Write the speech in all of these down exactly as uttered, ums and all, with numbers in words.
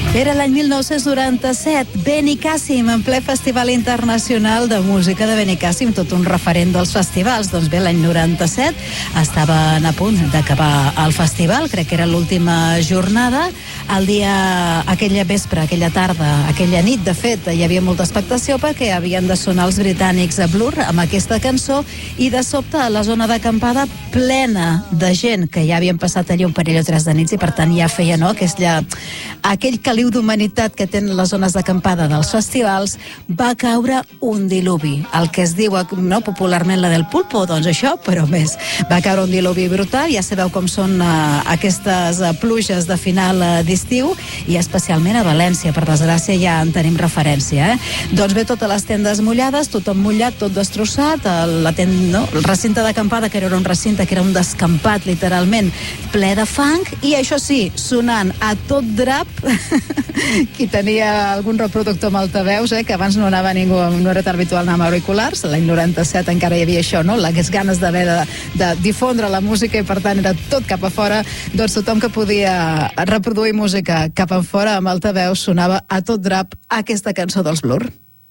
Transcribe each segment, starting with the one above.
Era l'any mil nou-cents noranta-set, Benicàssim, en ple Festival Internacional de Música de Benicàssim, tot un referent dels festivals. Doncs bé, l'any noranta-set estaven a punt d'acabar el festival, crec que era l'última jornada. El dia, aquella vespre, aquella tarda, aquella nit, de fet, hi havia molta expectació perquè havien de sonar els britànics a Blur amb aquesta cançó, i de sobte la zona d'acampada plena de gent que ja havien passat allí un parell o tres de nits, i per tant ja feia, no?, que és ja aquell caliu d'humanitat que tenen les zones d'acampada dels festivals. Va caure un diluvi, el que es diu, no, popularment la del pulpo, doncs això, però més. Va caure un diluvi brutal, ja sabeu com són uh, aquestes uh, pluges de final uh, d'estiu, i especialment a València, per desgràcia ja en tenim referència, eh? Doncs bé, totes les tendes mullades, tothom mullat, tot destrossat, el, la tent, no? el recinte d'acampada, que era un recinte que era un descampat, literalment, ple de fang, i això sí, sonant a tot drap. Qui tenia algun reproductor amb altaveus, eh, que abans no anava ningú, no era tan habitual anar amb auriculars, l'any noranta-set encara hi havia això, no?, les ganes d'haver de, de difondre la música, i per tant era tot cap a fora. Doncs tothom que podia reproduir música cap a fora amb altaveus sonava a tot drap aquesta cançó dels Blur,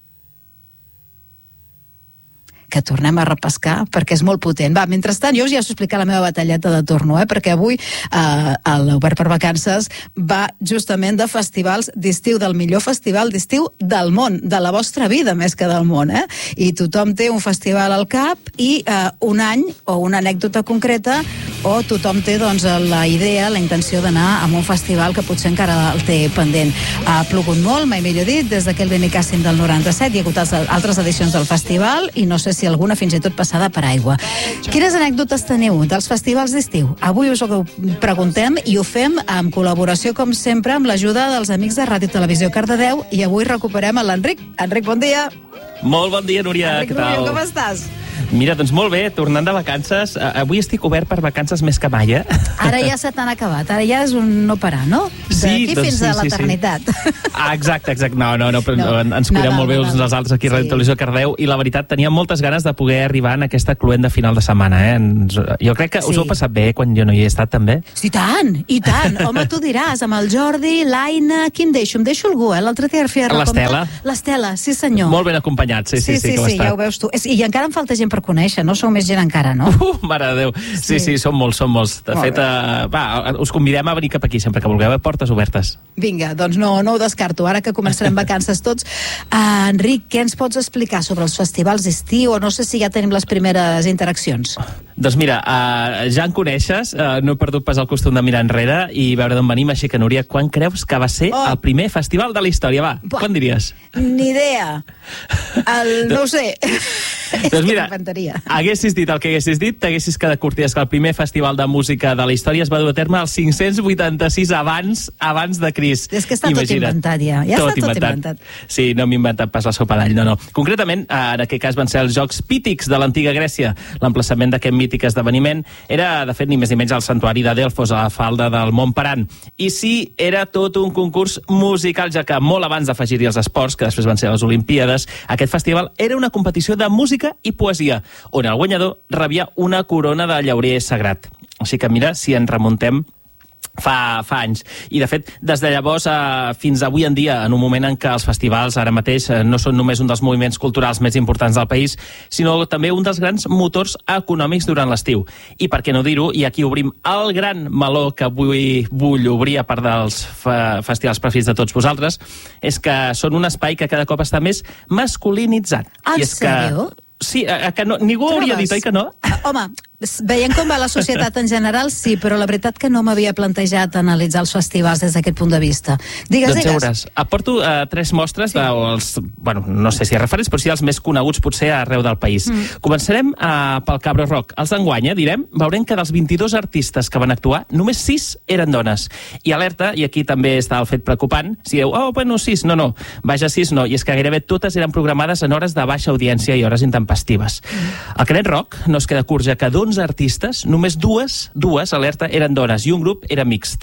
que tornem a repescar, perquè és molt potent. Va, mentrestant, jo us ja us he explicat la meva batalleta de torno, eh? perquè avui eh, l'Obert per Vacances va justament de festivals d'estiu, del millor festival d'estiu del món, de la vostra vida més que del món, eh? I tothom té un festival al cap i eh, un any o una anècdota concreta, o tothom té doncs la idea, la intenció d'anar a un festival que potser encara el té pendent. Ha plogut molt, mai millor dit, des d'aquell Benicàssim del noranta-set, hi ha hagut altres edicions del festival, i no sé si alguna fins i tot passada per aigua. Quines anècdotes teniu dels festivals d'estiu? Avui us ho preguntem, i ho fem en col·laboració, com sempre, amb l'ajuda dels amics de Ràdio Televisió Cardedeu, i avui recuperem a l'Enric. Enric, bon dia! Molt bon dia, Núria. Enric, què tal? com estàs? Mira, doncs molt bé, tornant de vacances. Avui estic obert per vacances més que mai, eh? Ara ja se t'han acabat, ara ja és un no parar, no? Sí, d'aquí doncs fins sí, a sí, l'eternitat. Sí. Ah, exacte, exacte. No, no, no, però No, ens cuidem Nadal, molt bé uns Nadal. dels altres aquí a Ràdio Sí. Televisió Cardedeu, i la veritat, tenia moltes ganes de poder arribar en aquesta cluent de final de setmana, eh? Ens, jo crec que us Sí. ho heu passat bé quan jo no hi he estat, també. Sí, tant, i tant. Home, tu diràs, amb el Jordi, l'Aina, qui em deixo? Em deixo algú, eh? L'altre dia feia recompte. L'Estela. L'Estela, sí senyor. Molt ben acompanyat, sí, sí, sí, sí, que ho sí, he estat. ja ho veus tu. És- I encara em falta gent per conèixer, no? Sou més gent encara, no? Uh, mare de Déu. Sí, sí, som molts, som molts. De Molt fet, bé. uh, va, us convidem a venir cap aquí sempre que vulgueu, eh? Portes obertes. Vinga, doncs no, no ho descarto. Ara que començarem vacances tots. Uh, Enric, què ens pots explicar sobre els festivals d'estiu? O no sé si ja tenim les primeres interaccions. Doncs mira, uh, ja en coneixes, uh, no he perdut pas el costum de mirar enrere i veure d'on venim, així que, Núria, quan creus que va ser Oh. el primer festival de la història? Va, Buah. quan diries? Ni idea. El, no ho sé. Doncs mira, m'inventaria. haguessis dit el que haguessis dit, t'haguessis quedat curtes que el primer festival de música de la història es va dur a terme al cinc-cents vuitanta-sis abans abans de Crist. És que està tot Imagina't. inventat ja. Ja està tot inventat. Sí, no m'he inventat pas la sopa d'all, no, no. Concretament, eh, en aquest cas van ser els Jocs Pítics de l'antiga Grècia. L'emplaçament d'aquest mític esdeveniment era, de fet, ni més ni menys al santuari de Delfos, a la falda del Mont Paran. I sí, era tot un concurs musical, ja que molt abans d'afegir-hi els esports, que després van ser les Olimpíades, aquest festival era una competició de música i poesia, on el guanyador rebia una corona de llaurer sagrat. Així que mira, si ens remuntem fa, fa anys. I, de fet, des de llavors eh, fins avui en dia, en un moment en què els festivals ara mateix eh, no són només un dels moviments culturals més importants del país, sinó també un dels grans motors econòmics durant l'estiu. I per què no dir-ho, i aquí obrim el gran meló que vull, vull obrir a part dels fe, festivals preferits de tots vosaltres, és que són un espai que cada cop està més masculinitzat. En I és sèrio? Que, sí, a, a que no, ningú Trobes? hauria dit, oi que no? Home, veient com va la societat en general, sí, però la veritat que no m'havia plantejat analitzar els festivals des d'aquest punt de vista. Digues, Doncs ja digues. veuràs. Aporto uh, tres mostres, sí. de, o els, bueno, no sé si referents, però sí els més coneguts potser arreu del país. Mm. Començarem uh, pel Cabro Rock. Els d'enguany, eh, direm, veurem que dels vint-i-dos artistes que van actuar, només sis eren dones. I alerta, i aquí també està el fet preocupant, si dieu, oh, bueno, sis, no, no, vaja, sis no, i és que gairebé totes eren programades en hores de baixa audiència i hores intempestives. Mm. El Canet Rock no es queda curt, ja que d'onze artistes, només dues, dues, alerta, eren dones i un grup era mixt.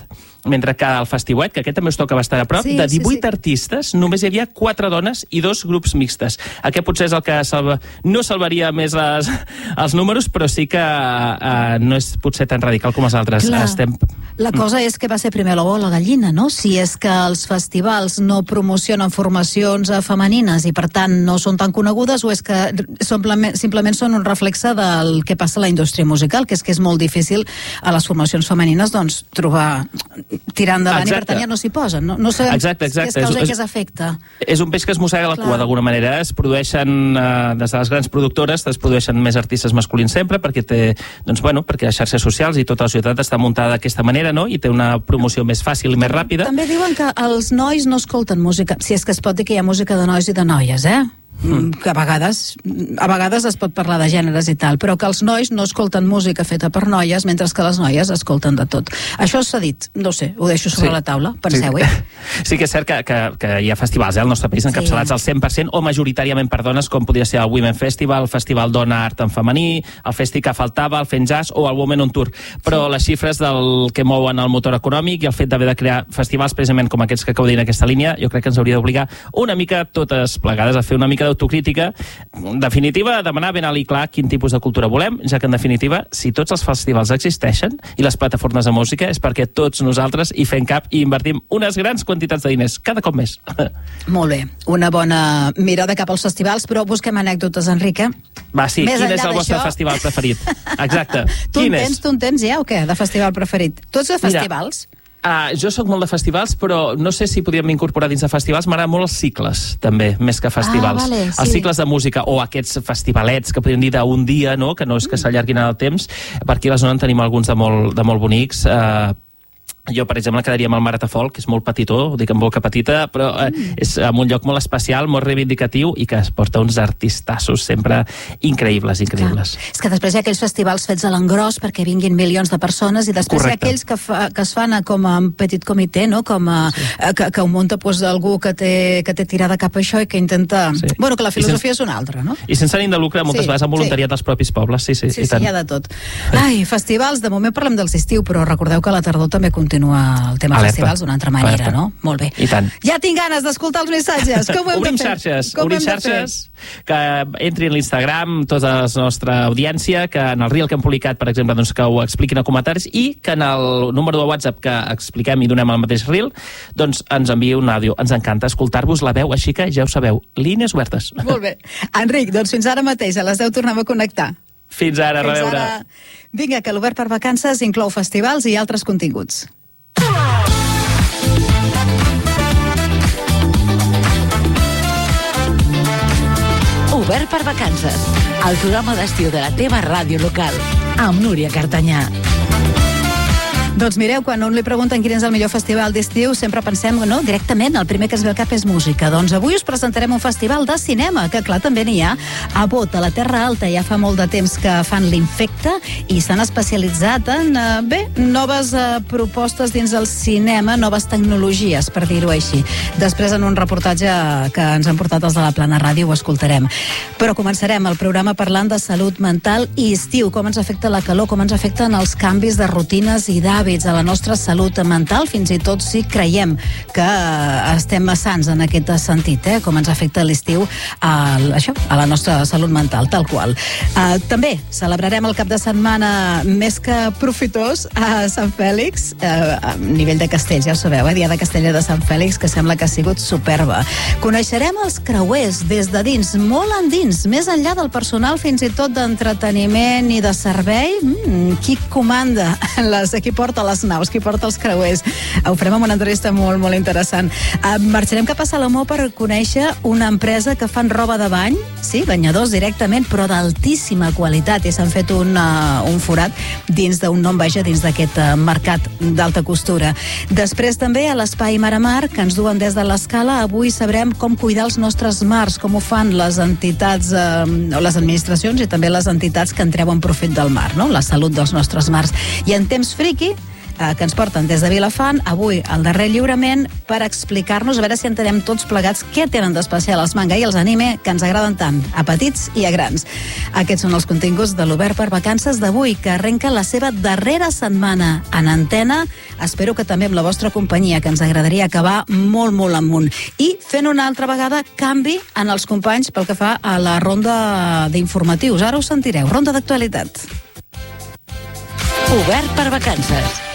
mentre que al Festiuet, que aquest també us toca bastant a prop, sí, de divuit sí, sí. artistes, només hi havia quatre dones i dos grups mixtes. Aquest potser és el que salva... no salvaria més les... els números, però sí que uh, no és potser tan radical com els altres. Clar. Estem... La cosa és que va ser primer l'ou o la gallina, no? Si és que els festivals no promocionen formacions femenines i, per tant, no són tan conegudes, o és que simplement, simplement són un reflexe del que passa a la indústria musical, que és que és molt difícil a les formacions femenines doncs, trobar, tirar endavant, exacte. I per tant ja no s'hi posen. No, no sabem exacte, exacte. què és causa és, i què és efecte. És un peix que es mossega la cua, d'alguna manera. Es produeixen, eh, des de les grans productores, es produeixen més artistes masculins sempre, perquè té, doncs, bueno, perquè les xarxes socials i tota la societat està muntada d'aquesta manera, no? I té una promoció més fàcil i més ràpida. També diuen que els nois no escolten música, si és que es pot dir que hi ha música de nois i de noies, eh? Mm. que a vegades a vegades es pot parlar de gèneres i tal, però que els nois no escolten música feta per noies, mentre que les noies escolten de tot. Això s'ha dit, no sé, ho deixo sobre sí. la taula, penseu-hi. Sí. sí que és cert que, que, que hi ha festivals eh, al nostre país encapçalats sí. al cent per cent o majoritàriament per dones, com podria ser el Women Festival, el Festival Dona Art en femení, el Festi que faltava, el Fent Jazz o el Women on Tour. Però sí. les xifres del que mouen el motor econòmic i el fet d'haver de crear festivals precisament com aquests que acabo de dir en aquesta línia, jo crec que ens hauria d'obligar una mica totes plegades a fer una mica d'autocrítica. En definitiva, demanar ben alt i clar quin tipus de cultura volem, ja que en definitiva, si tots els festivals existeixen i les plataformes de música, és perquè tots nosaltres hi fem cap i invertim unes grans quantitats de diners, cada cop més. Molt bé, una bona mirada cap als festivals, però busquem anècdotes, Enrique. Va, sí, Més quin és el vostre això... festival preferit? Exacte. Tu quin en tens, és? tu en tens ja o què, de festival preferit? Tots de festivals? Mira, Uh, jo sóc molt de festivals, però no sé si podríem incorporar dins de festivals. M'agrada molt els cicles, també, més que festivals. Ah, vale, sí. Els cicles de música, o aquests festivalets que podríem dir d'un dia, no? Que no és que s'allarguin en el temps. Per aquí a la zona en tenim alguns de molt, de molt bonics. Uh, Jo, per exemple, quedaria amb el Maratafol, que és molt petitó, ho dic amb boca petita, però eh, és en un lloc molt especial, molt reivindicatiu i que es porta uns artistassos sempre increïbles, increïbles. Clar. És que després hi ha aquells festivals fets a l'engròs perquè vinguin milions de persones i després Correcte. Hi ha aquells que, fa, que es fan com a petit comitè, no? Com a, sí. que, que ho munta pues, algú que té, que té tirada cap a això i que intenta... Sí. Bueno, que la filosofia sense... és una altra, no? I sense ànim de lucre, moltes sí, vegades amb voluntariat sí. dels propis pobles. Sí, sí, sí, i sí, hi ha de tot. Ai, festivals, de moment parlem dels estiu, però recordeu que a la tardor també continua el tema Alerta. Festivals d'una altra manera, Alerta. No? Molt bé. I tant. Ja tinc ganes d'escoltar els missatges. Com ho hem obrim de fer? Xarxes, Com obrim xarxes, que entri en l'Instagram tota la nostra audiència, que en el reel que hem publicat, per exemple, doncs que ho expliquin a comentaris i que en el número de WhatsApp que expliquem i donem al mateix reel, doncs ens enviï un àudio. Ens encanta escoltar-vos la veu, així que ja ho sabeu, línies obertes. Molt bé. Enric, doncs fins ara mateix, a les deu tornem a connectar. Fins ara, a reveure. Ara. Vinga, que l'Obert per Vacances inclou festivals i altres continguts. Obert per Vacances, el programa d'estiu de la teva ràdio local, amb Núria Cartanyà. Doncs mireu, quan un li pregunten quin és el millor festival d'estiu, sempre pensem, no, directament, el primer que es ve al cap és música. Doncs avui us presentarem un festival de cinema, que clar, també n'hi ha a Bot, a la Terra Alta. Ja fa molt de temps que fan l'Infecte i s'han especialitzat en, eh, bé, noves eh, propostes dins del cinema, noves tecnologies, per dir-ho així. Després, en un reportatge que ens han portat els de la Plana Ràdio, ho escoltarem. Però començarem el programa parlant de salut mental i estiu, com ens afecta la calor, com ens afecten els canvis de rutines i d'hàbits a la nostra salut mental, fins i tot si creiem que estem sants en aquest sentit, eh? Com ens afecta l'estiu a, això, a la nostra salut mental, tal qual. Uh, també celebrarem el cap de setmana més que profitós a Sant Fèlix, uh, a nivell de castells, ja ho sabeu, eh? Dia de Castella de Sant Fèlix, que sembla que ha sigut superba. Coneixerem els creuers des de dins, molt endins, més enllà del personal fins i tot d'entreteniment i de servei. Mm, qui comanda les, qui porta a les naus, qui porta els creuers. Ho farem amb una entrevista molt, molt interessant. Uh, marxarem cap a Salomó per conèixer una empresa que fan roba de bany, sí, banyadors directament, però d'altíssima qualitat, i s'han fet un, uh, un forat dins d'un nom, vaja, dins d'aquest uh, mercat d'alta costura. Després també a l'Espai Mar a Mar, que ens duen des de l'Escala, avui sabrem com cuidar els nostres mars, com ho fan les entitats, uh, o les administracions i també les entitats que en treuen profit del mar, no? La salut dels nostres mars. I en temps friqui, eh, que ens porten des de Vilafant, avui al darrer lliurament, per explicar-nos, a veure si entenem tots plegats què tenen d'especial els manga i els anime que ens agraden tant, a petits i a grans. Aquests són els continguts de l'Obert per Vacances d'avui, que arrenca la seva darrera setmana en antena. Espero que també amb la vostra companyia, que ens agradaria acabar molt, molt amunt. I fent una altra vegada canvi en els companys pel que fa a la ronda d'informatius. Ara ho sentireu, ronda d'actualitat. Obert per Vacances.